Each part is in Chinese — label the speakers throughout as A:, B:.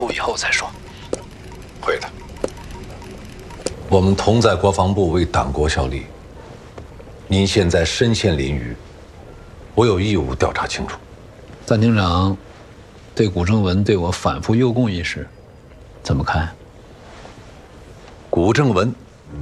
A: 以后再说。
B: 会的。我们同在国防部为党国效力。您现在身陷囹圄，我有义务调查清楚。
A: 暂厅长对古正文对我反复诱供一事，怎么看？
B: 古正文，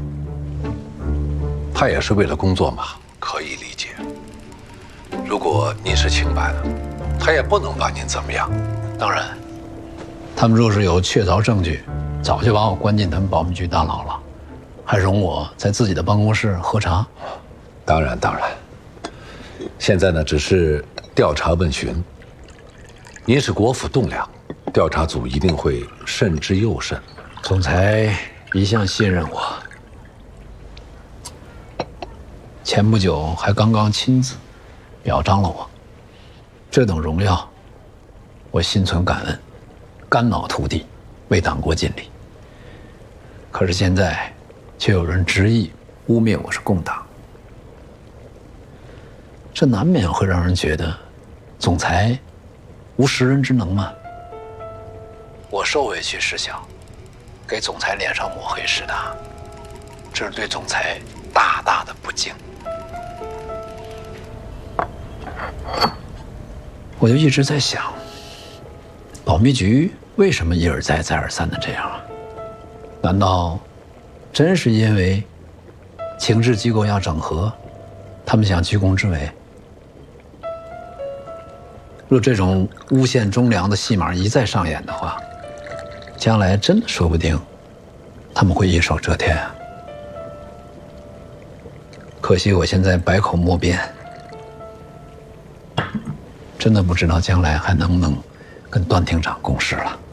B: 他也是为了工作嘛，可以理解。如果您是清白的，他也不能把您怎么样。
A: 当然，他们若是有确凿证据，早就把我关进他们保密局大牢了，还容我在自己的办公室喝茶。
B: 当然，当然。现在呢，只是调查问询。您是国府栋梁，调查组一定会慎之又慎。
A: 总裁一向信任我，前不久还刚刚亲自表彰了我，这等荣耀，我心存感恩，肝脑涂地，为党国尽力。可是现在，却有人执意污蔑我是共党。这难免会让人觉得，总裁无识人之能吗？我受委屈是小，给总裁脸上抹黑是大，这是对总裁大大的不敬。我就一直在想，保密局为什么一而再、再而三的这样啊？难道真是因为情治机构要整合，他们想居功至伟？若这种诬陷忠良的戏码一再上演的话，将来真的说不定他们会一手遮天啊。可惜我现在百口莫辩，真的不知道将来还能不能跟段厅长共事了。